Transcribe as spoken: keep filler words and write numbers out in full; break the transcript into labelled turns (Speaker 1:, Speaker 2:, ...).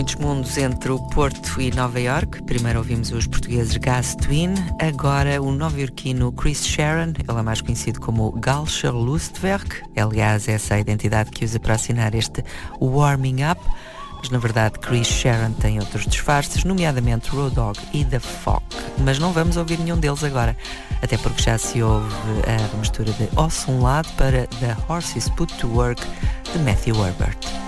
Speaker 1: Muitos mundos entre o Porto e Nova York. Primeiro ouvimos os portugueses Gas Twin, agora o nova-iorquino Chris Sharon, ele é mais conhecido como Galscher Lustwerk, aliás essa é a identidade que usa para assinar este Warming Up, mas na verdade Chris Sharon tem outros disfarces, nomeadamente Road Dogg e The Fog, mas não vamos ouvir nenhum deles agora, até porque já se ouve a mistura de Awesome Lad para The Horses Put to Work de Matthew Herbert.